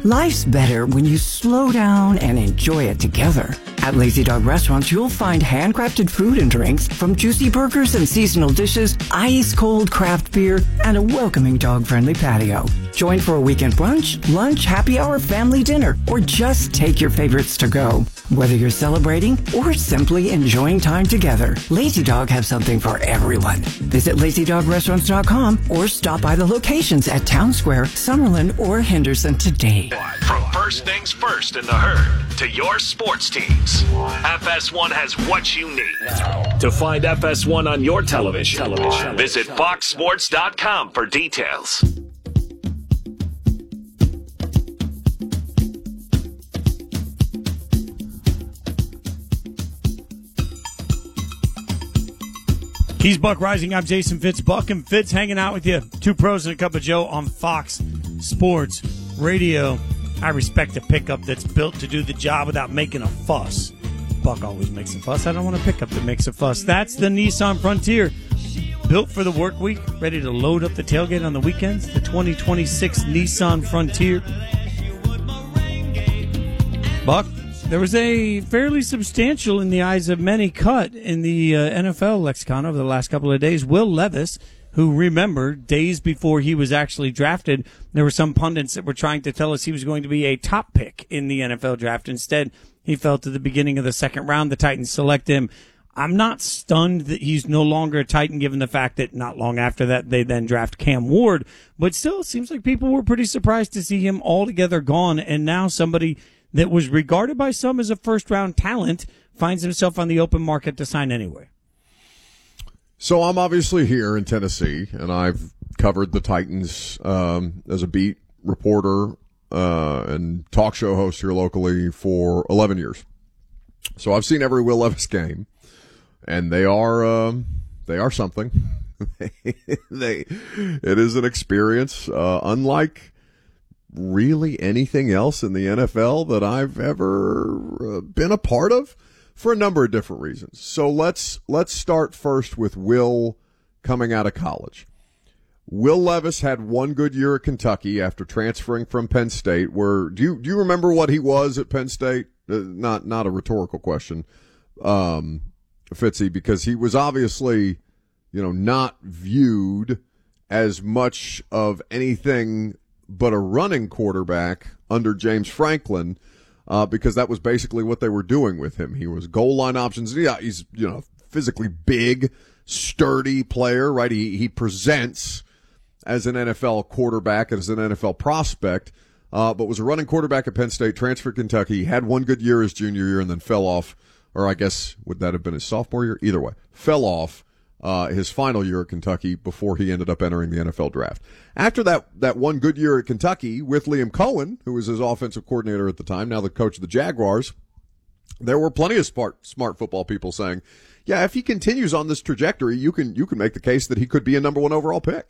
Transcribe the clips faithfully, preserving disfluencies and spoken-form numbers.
Life's better when you slow down and enjoy it together. At Lazy Dog Restaurants, you'll find handcrafted food and drinks, from juicy burgers and seasonal dishes, ice-cold craft beer, and a welcoming dog-friendly patio. Join for a weekend brunch, lunch, happy hour, family dinner, or just take your favorites to go. Whether you're celebrating or simply enjoying time together, Lazy Dog has something for everyone. Visit lazy dog restaurants dot com or stop by the locations at Town Square, Summerlin, or Henderson today. From first things first in the herd to your sports teams, F S one has what you need. To find F S one on your television, television. visit fox sports dot com for details. He's Buck Rising. I'm Jason Fitz. Buck and Fitz hanging out with you. Two pros and a cup of Joe on Fox Sports Radio. I respect a pickup that's built to do the job without making a fuss. Buck always makes a fuss. I don't want a pickup that makes a fuss. That's the Nissan Frontier. Built for the work week, ready to load up the tailgate on the weekends. The twenty twenty-six Nissan Frontier. Buck, there was a fairly substantial, in the eyes of many, cut in the uh, N F L lexicon over the last couple of days. Will Levis, who, remember, days before he was actually drafted, there were some pundits that were trying to tell us he was going to be a top pick in the N F L draft. Instead, he fell to the beginning of the second round. The Titans select him. I'm not stunned that he's no longer a Titan, given the fact that not long after that they then draft Cam Ward. But still, it seems like people were pretty surprised to see him altogether gone, and now somebody that was regarded by some as a first-round talent finds himself on the open market to sign anyway. So I'm obviously here in Tennessee, and I've covered the Titans um, as a beat reporter uh, and talk show host here locally for eleven years. So I've seen every Will Levis game, and they are um, they are something. they it is an experience uh, unlike really anything else in the N F L that I've ever uh, been a part of, for a number of different reasons. So let's let's start first with Will coming out of college. Will Levis had one good year at Kentucky after transferring from Penn State. Where do you do you remember what he was at Penn State? Uh, not not a rhetorical question, um, Fitzy, because he was obviously, you know, not viewed as much of anything but a running quarterback under James Franklin, uh, because that was basically what they were doing with him. He was goal line options. Yeah, he's, you know, physically big, sturdy player, right? He, he presents as an N F L quarterback, as an N F L prospect, uh, but was a running quarterback at Penn State, transferred to Kentucky, had one good year his junior year, and then fell off, or I guess, would that have been his sophomore year? Either way, fell off Uh, his final year at Kentucky before he ended up entering the N F L draft. After that, that one good year at Kentucky with Liam Cohen, who was his offensive coordinator at the time, now the coach of the Jaguars, there were plenty of smart, smart football people saying, yeah, if he continues on this trajectory, you can, you can make the case that he could be a number one overall pick.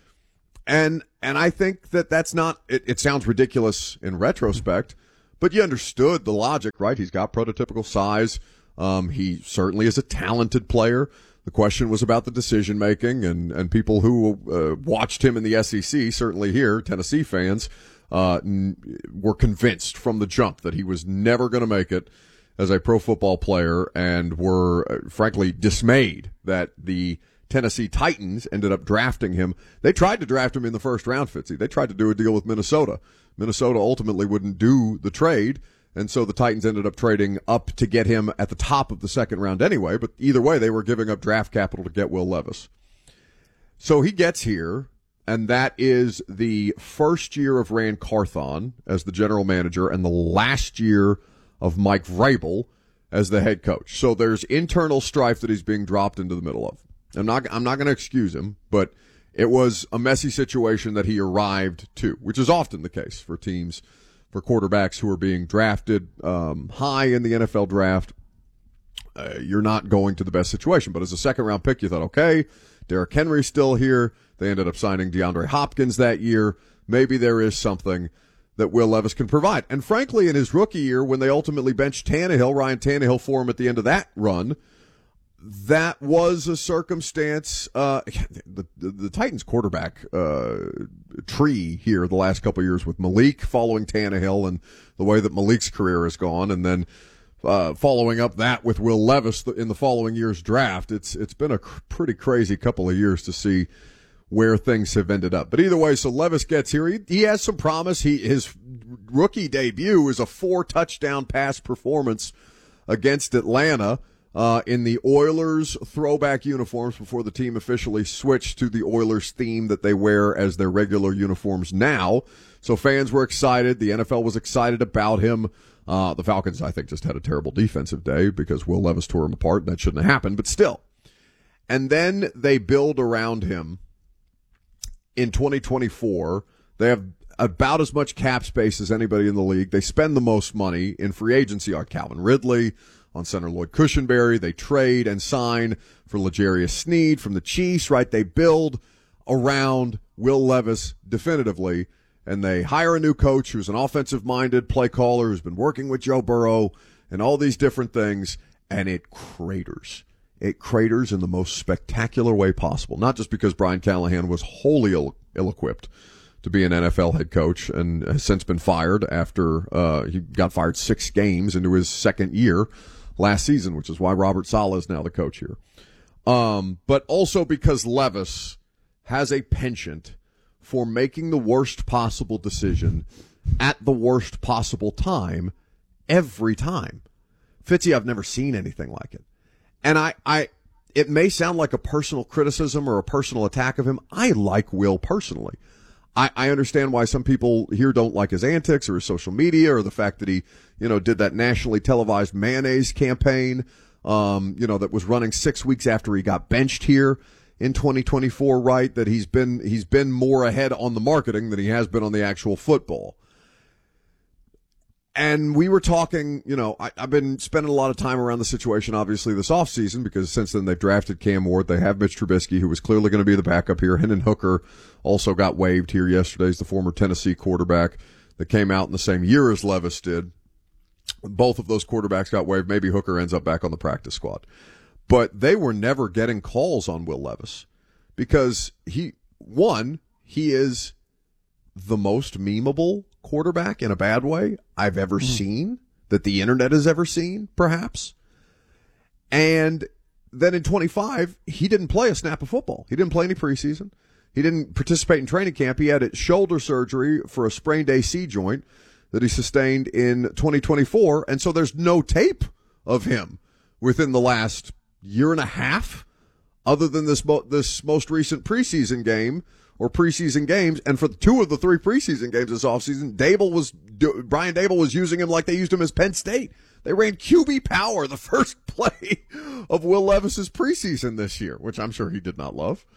And, and I think that that's not, it, it sounds ridiculous in retrospect, but you understood the logic, right? He's got prototypical size. Um, he certainly is a talented player. The question was about the decision making, and, and people who uh, watched him in the S E C, certainly here, Tennessee fans, uh, n- were convinced from the jump that he was never going to make it as a pro football player, and were uh, frankly dismayed that the Tennessee Titans ended up drafting him. They tried to draft him in the first round, Fitzy. They tried to do a deal with Minnesota. Minnesota ultimately wouldn't do the trade. And so the Titans ended up trading up to get him at the top of the second round anyway. But either way, they were giving up draft capital to get Will Levis. So he gets here, and that is the first year of Rand Carthon as the general manager and the last year of Mike Vrabel as the head coach. So there's internal strife that he's being dropped into the middle of. I'm not, I'm not going to excuse him, but it was a messy situation that he arrived to, which is often the case for teams, for quarterbacks who are being drafted um, high in the N F L draft. Uh, you're not going to the best situation. But as a second-round pick, you thought, okay, Derrick Henry's still here. They ended up signing DeAndre Hopkins that year. Maybe there is something that Will Levis can provide. And frankly, in his rookie year, when they ultimately benched Tannehill, Ryan Tannehill for him at the end of that run, that was a circumstance. Uh, the, the, the Titans quarterback uh, tree here the last couple of years with Malik following Tannehill and the way that Malik's career has gone, and then uh, following up that with Will Levis in the following year's draft. It's it's been a cr- pretty crazy couple of years to see where things have ended up. But either way, so Levis gets here. He, he has some promise. He his rookie debut is a four touchdown pass performance against Atlanta. Uh, in the Oilers throwback uniforms before the team officially switched to the Oilers theme that they wear as their regular uniforms now. So fans were excited. The N F L was excited about him. Uh, the Falcons, I think, just had a terrible defensive day because Will Levis tore him apart, and that shouldn't have happened, but still. And then they build around him in twenty twenty-four. They have about as much cap space as anybody in the league. They spend the most money in free agency on Calvin Ridley, on center Lloyd Cushenberry. They trade and sign for L'Jarius Sneed from the Chiefs, right? They build around Will Levis definitively, and they hire a new coach who's an offensive-minded play caller who's been working with Joe Burrow and all these different things, and it craters. It craters in the most spectacular way possible, not just because Brian Callahan was wholly ill- ill-equipped to be an N F L head coach and has since been fired after uh, he got fired six games into his second year last season, which is why Robert Saleh is now the coach here. Um, but also because Levis has a penchant for making the worst possible decision at the worst possible time every time. Fitzy, I've never seen anything like it. And I, I, it may sound like a personal criticism or a personal attack of him. I like Will personally. I, I understand why some people here don't like his antics or his social media or the fact that he, you know, did that nationally televised mayonnaise campaign, um, you know, that was running six weeks after he got benched here in twenty twenty-four, right? That he's been, he's been more ahead on the marketing than he has been on the actual football. And we were talking, you know, I, I've been spending a lot of time around the situation, obviously, this offseason, because since then they've drafted Cam Ward. They have Mitch Trubisky, who was clearly going to be the backup here. Hendon Hooker also got waived here yesterday. He's the former Tennessee quarterback that came out in the same year as Levis did. Both of those quarterbacks got waived. Maybe Hooker ends up back on the practice squad. But they were never getting calls on Will Levis because he, one, he is the most memeable quarterback in a bad way I've ever mm. seen, that the internet has ever seen, perhaps. And then in twenty-five, he didn't play a snap of football. He didn't play any preseason. He didn't participate in training camp. He had shoulder surgery for a sprained A C joint that he sustained in twenty twenty-four, and so there's no tape of him within the last year and a half, other than this mo- this most recent preseason game or preseason games. And for two of the three preseason games this offseason, Dable was Brian Dable was using him like they used him as Penn State. They ran Q B power the first play of Will Levis's preseason this year, which I'm sure he did not love.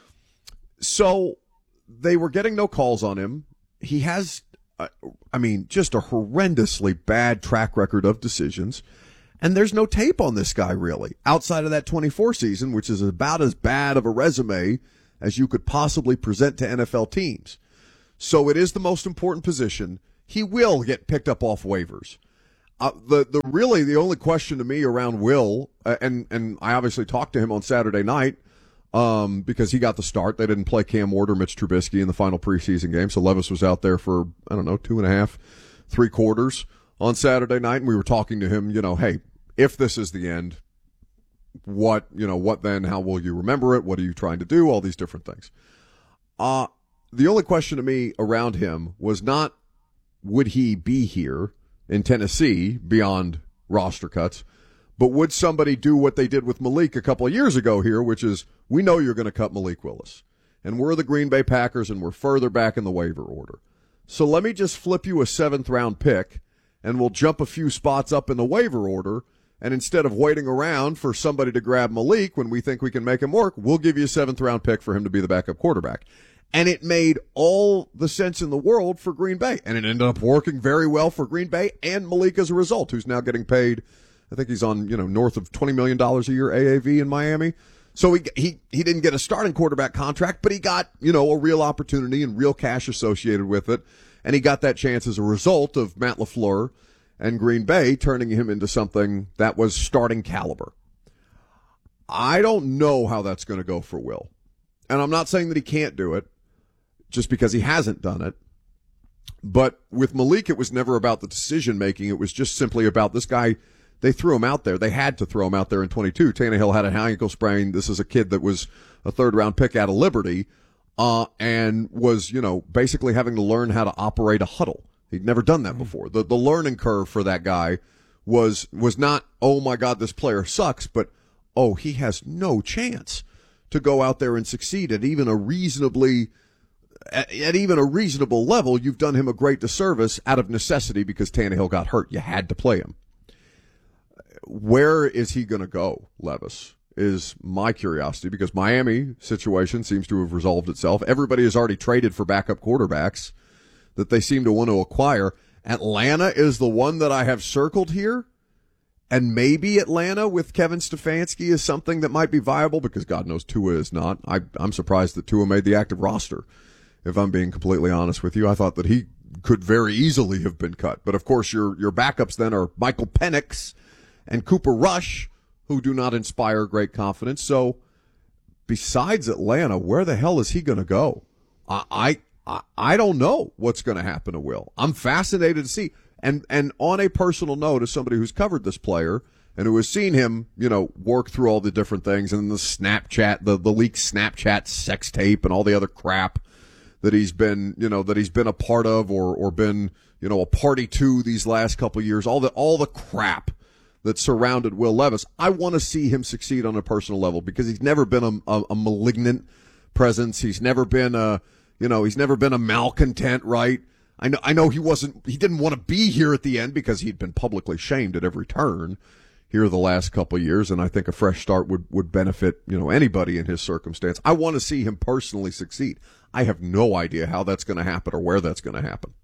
So they were getting no calls on him. He has, uh, I mean, just a horrendously bad track record of decisions. And there's no tape on this guy, really, outside of that twenty-four season, which is about as bad of a resume as you could possibly present to N F L teams. So it is the most important position. He will get picked up off waivers. Uh, the the really the only question to me around Will, uh, and and I obviously talked to him on Saturday night um, because he got the start. They didn't play Cam Ward or Mitch Trubisky in the final preseason game, so Levis was out there for, I don't know, two and a half, three quarters on Saturday night, and we were talking to him, you know, hey, if this is the end, what, you know, what then, how will you remember it? What are you trying to do? All these different things. Uh, the only question to me around him was not, would he be here in Tennessee beyond roster cuts, but would somebody do what they did with Malik a couple of years ago here, which is, we know you're going to cut Malik Willis, and we're the Green Bay Packers, and we're further back in the waiver order. So let me just flip you a seventh round pick, and we'll jump a few spots up in the waiver order. And instead of waiting around for somebody to grab Malik when we think we can make him work, we'll give you a seventh round pick for him to be the backup quarterback. And it made all the sense in the world for Green Bay. And it ended up working very well for Green Bay and Malik as a result, who's now getting paid, I think he's on, you know, north of twenty million dollars a year A A V in Miami. So he, he, he didn't get a starting quarterback contract, but he got, you know, a real opportunity and real cash associated with it. And he got that chance as a result of Matt LaFleur and Green Bay turning him into something that was starting caliber. I don't know how that's going to go for Will. And I'm not saying that he can't do it just because he hasn't done it. But with Malik, it was never about the decision making. It was just simply about this guy. They threw him out there. They had to throw him out there in twenty-two. Tannehill had a high ankle sprain. This is a kid that was a third round pick out of Liberty, uh, and was, you know, basically having to learn how to operate a huddle. He'd never done that before. The the learning curve for that guy was was not, oh my God, this player sucks, but oh, he has no chance to go out there and succeed at even a reasonably At, at even a reasonable level. You've done him a great disservice out of necessity because Tannehill got hurt. You had to play him. Where is he going to go, Levis, is my curiosity, because Miami situation seems to have resolved itself. Everybody has already traded for backup quarterbacks that they seem to want to acquire. Atlanta is the one that I have circled here. And maybe Atlanta with Kevin Stefanski is something that might be viable, because God knows Tua is not. I, I'm surprised that Tua made the active roster. If I'm being completely honest with you, I thought that he could very easily have been cut. But of course, your your backups then are Michael Penix and Cooper Rush, who do not inspire great confidence. So, besides Atlanta, where the hell is he going to go? I, I I don't know what's going to happen to Will. I'm fascinated to see. And and on a personal note, as somebody who's covered this player and who has seen him, you know, work through all the different things and the Snapchat, the the leaked Snapchat sex tape and all the other crap that he's been, you know, that he's been a part of or or been, you know, a party to these last couple of years, all the all the crap that surrounded Will Levis. I want to see him succeed on a personal level, because he's never been a, a, a malignant presence. He's never been a, you know, he's never been a malcontent, right? I know, I know he wasn't, he didn't want to be here at the end because he'd been publicly shamed at every turn here the last couple of years, and I think a fresh start would, would benefit, you know, anybody in his circumstance. I want to see him personally succeed. I have no idea how that's going to happen or where that's going to happen.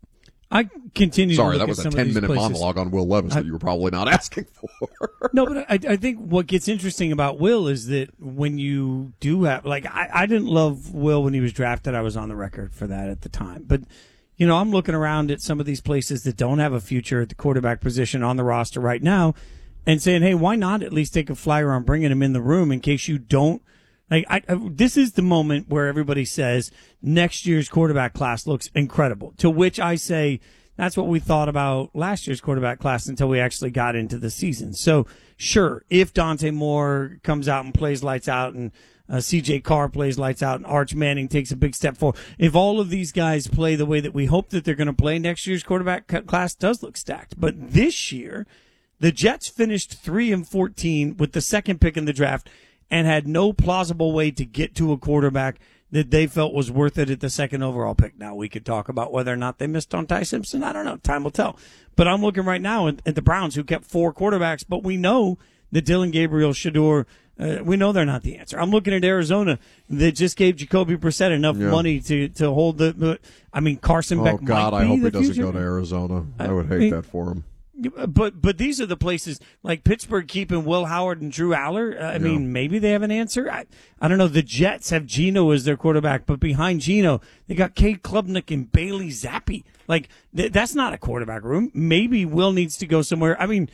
I continue Sorry, to look that was at a some ten-minute places. monologue on Will Levis I, that you were probably not asking for. No, but I, I think what gets interesting about Will is that when you do have, like, I, I didn't love Will when he was drafted. I was on the record for that at the time. But, you know, I'm looking around at some of these places that don't have a future at the quarterback position on the roster right now and saying, hey, why not at least take a flyer on bringing him in the room in case you don't. Like, I, I, this is the moment where everybody says next year's quarterback class looks incredible, to which I say that's what we thought about last year's quarterback class until we actually got into the season. So, sure, if Dante Moore comes out and plays lights out and uh, C J Carr plays lights out and Arch Manning takes a big step forward, if all of these guys play the way that we hope that they're going to play, next year's quarterback class does look stacked. But this year, the Jets finished three and fourteen with the second pick in the draft and had no plausible way to get to a quarterback that they felt was worth it at the second overall pick. Now, we could talk about whether or not they missed on Ty Simpson. I don't know. Time will tell. But I'm looking right now at, at the Browns, who kept four quarterbacks, but we know that Dylan Gabriel, Shador, uh, we know they're not the answer. I'm looking at Arizona that just gave Jacoby Brissett enough yeah. money to, to hold the, the – I mean, Carson oh, Beck God, might I hope be he the doesn't future. go to Arizona. I, I would hate mean, that for him. But but these are the places, like Pittsburgh keeping Will Howard and Drew Aller. Uh, I yeah. mean, maybe they have an answer. I, I don't know. The Jets have Geno as their quarterback, but behind Geno, they got Cade Klubnik and Bailey Zappi. Like, th- that's not a quarterback room. Maybe Will needs to go somewhere. I mean,